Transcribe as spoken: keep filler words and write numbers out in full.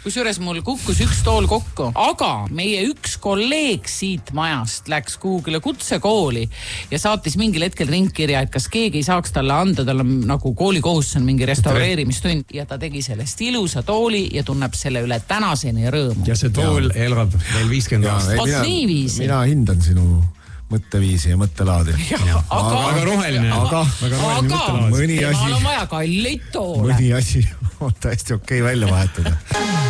kusjuures mul kukkus üks tool kokku, aga meie üks kolleeg siit majast läks kuhugile kutsekooli ja saatis mingil hetkel ringkirja, et kas keegi ei saaks talle anda, tal on nagu koolikohustus on mingi restaureerimistund ja ta tegi sellest ilusa tooli ja tunneb selle üle tänaseni rõõmu. Ja see tool ja. elab veel viiskümmend aastat. Ot nii viisi. Mina hindan sinu mõtteviisi ja mõttelaadi. Ja, aga, väga roheline. Aga, väga roheline aga mõttelaadi. temal on vaja kalleid toole. Mõni asi on täiesti okei välja vahetada.